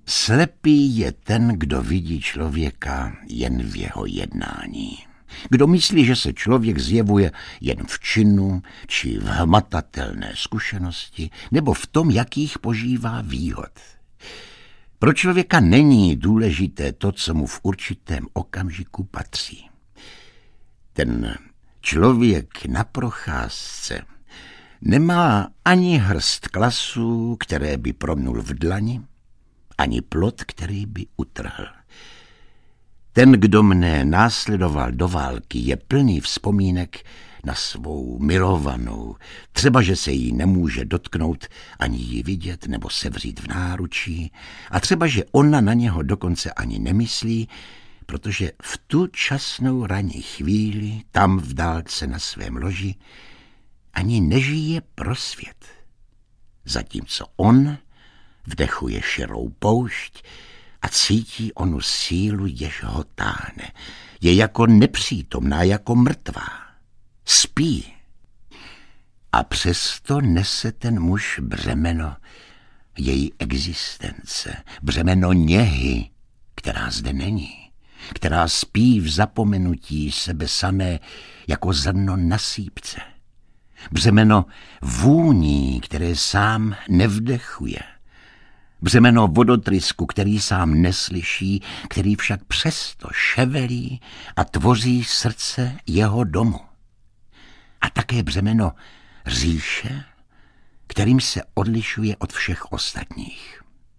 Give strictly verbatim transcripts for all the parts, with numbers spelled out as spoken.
Slepý je ten, kdo vidí člověka jen v jeho jednání. Kdo myslí, že se člověk zjevuje jen v činu či v hmatatelné zkušenosti nebo v tom, jakých požívá výhod. Pro člověka není důležité to, co mu v určitém okamžiku patří. Ten člověk na procházce nemá ani hrst klasů, které by promnul v dlani, ani plot, který by utrhl. Ten, kdo mne následoval do války, je plný vzpomínek na svou milovanou, třeba, že se jí nemůže dotknout, ani ji vidět nebo sevřít v náručí, a třeba, že ona na něho dokonce ani nemyslí, protože v tu časnou ranní chvíli, tam v dálce na svém loži, ani nežije pro svět. Zatímco on vdechuje širou poušť a cítí onu sílu, jež ho táhne. Je jako nepřítomná, jako mrtvá. Spí. A přesto nese ten muž břemeno její existence, břemeno něhy, která zde není, která spí v zapomenutí sebe samé jako zrno na sýpce. Břemeno vůní, které sám nevdechuje. Břemeno vodotrysku, který sám neslyší, který však přesto ševelí a tvoří srdce jeho domu. A také břemeno říše, kterým se odlišuje od všech ostatních.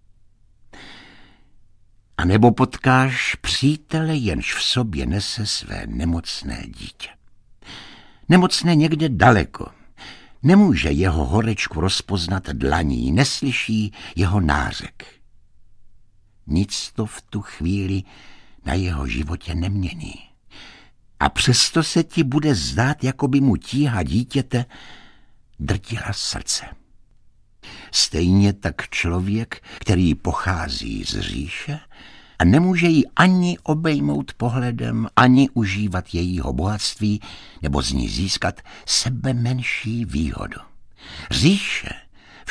A nebo potkáš přítele, jenž v sobě nese své nemocné dítě. Nemocné někde daleko. Nemůže jeho horečku rozpoznat dlaní, neslyší jeho nářek. Nic to v tu chvíli na jeho životě nemění. A přesto se ti bude zdát, jako by mu tíha dítěte drtila srdce. Stejně tak člověk, který pochází z říše a nemůže ji ani obejmout pohledem, ani užívat jejího bohatství, nebo z ní získat sebe menší výhodu. Říše